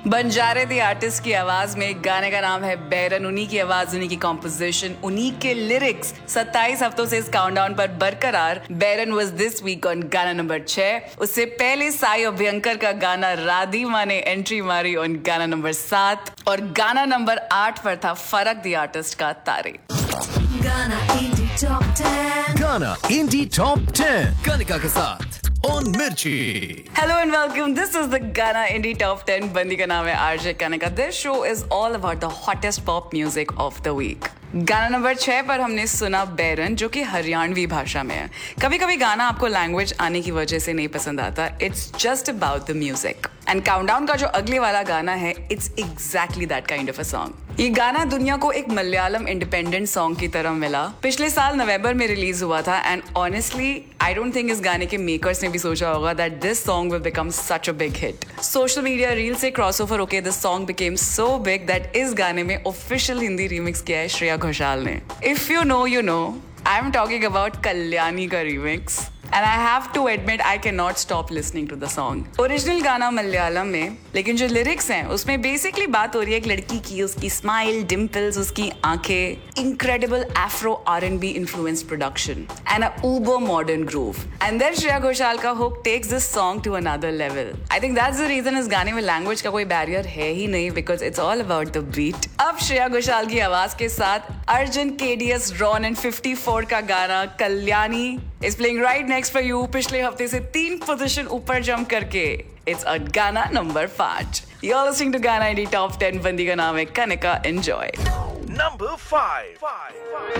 Banjare the artist की आवाज में गाने का नाम है बैरन। उन्हीं की आवाज, उन्हीं की कॉम्पोजिशन, उन्हीं के लिरिक्स 27 हफ्तों से इस काउंटडाउन पर बरकरार। बैरन वाज दिस वीक ऑन गाना नंबर 6। उससे पहले साई अभ्यंकर का गाना राधिमा ने एंट्री मारी ऑन गाना नंबर 7 और गाना नंबर 8 पर था फरक दी आर्टिस्ट का तारे। गाना इंडी टॉप 10। गाना इंडी टॉप 10 कनिका के साथ ऑन मिर्ची। Hello and welcome, this is the गाना इंडी टॉप 10। बंदी का नाम है RJ Kanika. This show is all about the hottest pop music of the week. गाना नंबर 6 पर हमने सुना बैरन, जो कि हरियाणवी भाषा में है। कभी कभी गाना आपको लैंग्वेज आने की वजह से नहीं पसंद आता, it's just about the music. And countdown का जो अगले वाला गाना है, it's exactly that kind of a song. ये गाना दुनिया को एक मलयालम इंडिपेंडेंट सॉन्ग की तरह मिला। पिछले साल नवंबर में रिलीज हुआ था and honestly I don't think इस गाने के मेकर्स ने भी सोचा होगा that this song will become such a big hit. Social media reel से क्रॉसओवर होके this song became so big that इस गाने में ऑफिशियल हिंदी रीमिक्स किया है श्रेया घोषाल ने। If you know you know, I am talking about Kalyani का remix. And I have to admit, I cannot stop listening to the song. Original गाना मलयालम में, लेकिन जो लिरिक्स हैं उसमें बेसिकली बात हो रही है एक लड़की की, उसकी स्माइल, डिम्पल्स, उसकी आंखें, incredible Afro R&B influenced production and a uber modern groove. And then Shreya Ghoshal का hook takes this song to another level. I think that's the reason इस गाने में लैंग्वेज का कोई बैरियर है ही नहीं, because it's all about the beat. अब श्रेया घोषाल की आवाज के साथ अर्जुन, KDS, रॉन एंड 54 का गाना Kalyani is playing right next for you। पिछले हफ्ते से 3 पोजीशन ऊपर जंप करके it's a गाना नंबर 5। You're listening to गाना इंडी टॉप 10। बंदी का नाम है कनिका। Enjoy। नंबर 5।